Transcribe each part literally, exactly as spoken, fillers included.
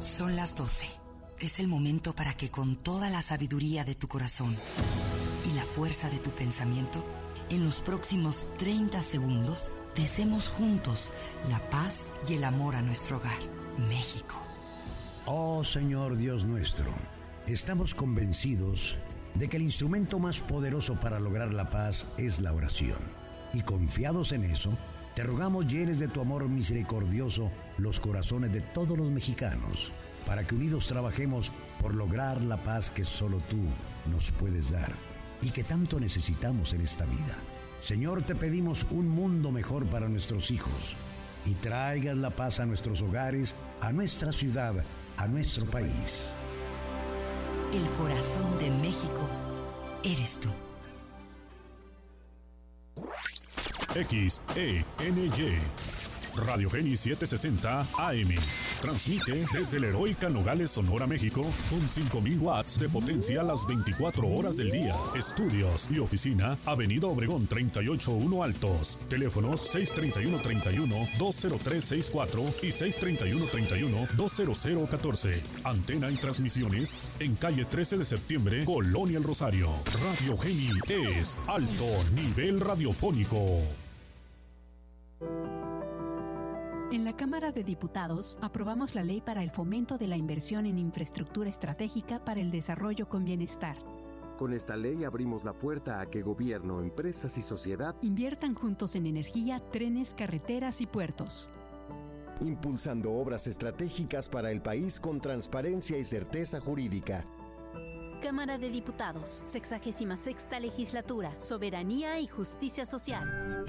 Son las doce. Es el momento para que con toda la sabiduría de tu corazón y la fuerza de tu pensamiento, en los próximos treinta segundos, deseemos juntos la paz y el amor a nuestro hogar, México. Oh Señor Dios nuestro, estamos convencidos de que el instrumento más poderoso para lograr la paz es la oración. Y confiados en eso, te rogamos llenes de tu amor misericordioso los corazones de todos los mexicanos, para que unidos trabajemos por lograr la paz que solo tú nos puedes dar y que tanto necesitamos en esta vida. Señor, te pedimos un mundo mejor para nuestros hijos y traigas la paz a nuestros hogares, a nuestra ciudad, a nuestro país. El corazón de México eres tú. X E N Y Radio Geni setecientos sesenta A M. Transmite desde la heroica Nogales, Sonora, México, con cinco mil watts de potencia las veinticuatro horas del día. Estudios y oficina, Avenida Obregón treinta y ocho uno Altos. Teléfonos seis treinta y uno treinta y uno dos cero tres sesenta y cuatro y seis treinta y uno treinta y uno dos cero cero catorce. Antena y transmisiones en calle trece de septiembre, Colonia El Rosario. Radio Geni es alto nivel radiofónico. En la Cámara de Diputados aprobamos la Ley para el Fomento de la Inversión en Infraestructura Estratégica para el Desarrollo con Bienestar. Con esta ley abrimos la puerta a que gobierno, empresas y sociedad inviertan juntos en energía, trenes, carreteras y puertos, impulsando obras estratégicas para el país con transparencia y certeza jurídica. Cámara de Diputados, sexagésima sexta Legislatura, Soberanía y Justicia Social.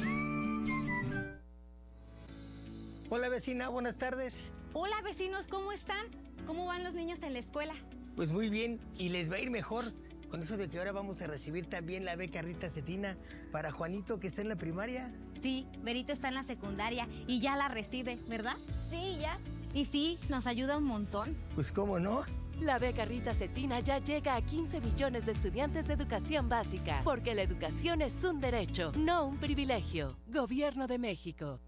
Hola vecina, buenas tardes. Hola vecinos, ¿cómo están? ¿Cómo van los niños en la escuela? Pues muy bien, y les va a ir mejor con eso de que ahora vamos a recibir también la beca Rita Cetina para Juanito, que está en la primaria. Sí, Berito está en la secundaria y ya la recibe, ¿verdad? Sí, ya. Y sí, nos ayuda un montón. Pues cómo no. La beca Rita Cetina ya llega a quince millones de estudiantes de educación básica, porque la educación es un derecho, no un privilegio. Gobierno de México.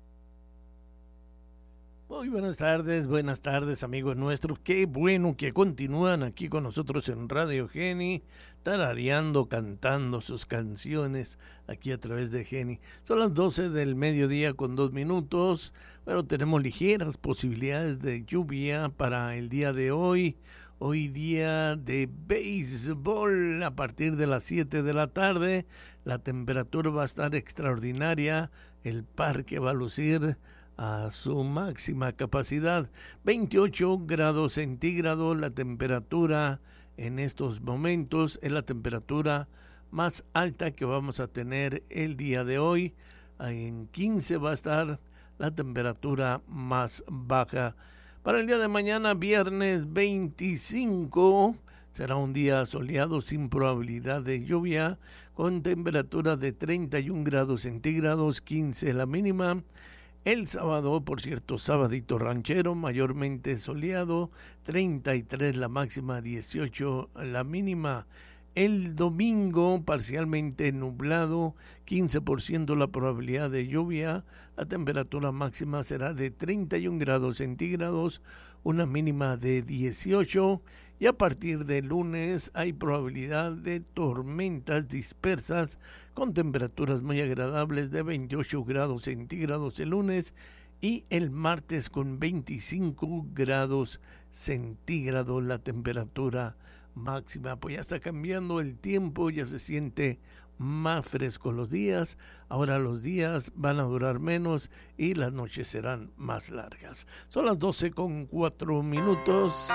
Muy buenas tardes, buenas tardes amigos nuestros, qué bueno que continúan aquí con nosotros en Radio Geni, tarareando, cantando sus canciones aquí a través de Geni. Son las doce del mediodía con dos minutos, bueno, tenemos ligeras posibilidades de lluvia para el día de hoy, hoy día de béisbol a partir de las siete de la tarde, la temperatura va a estar extraordinaria, el parque va a lucir a su máxima capacidad, veintiocho grados centígrados, la temperatura en estos momentos es la temperatura más alta que vamos a tener el día de hoy, en quince va a estar la temperatura más baja. Para el día de mañana, viernes veinticinco, será un día soleado sin probabilidad de lluvia, con temperatura de treinta y un grados centígrados, quince la mínima. El sábado, por cierto, sabadito ranchero, mayormente soleado, treinta y tres la máxima, dieciocho la mínima. El domingo, parcialmente nublado, quince por ciento la probabilidad de lluvia, la temperatura máxima será de treinta y un grados centígrados, una mínima de dieciocho, y a partir de lunes hay probabilidad de tormentas dispersas con temperaturas muy agradables de veintiocho grados centígrados el lunes y el martes con veinticinco grados centígrados la temperatura máxima. Pues ya está cambiando el tiempo, ya se siente más fresco los días, ahora los días van a durar menos y las noches serán más largas. Son las doce con cuatro minutos.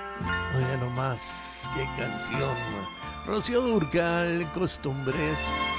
Oiga nomás, qué canción. Rocío Dúrcal, Costumbres.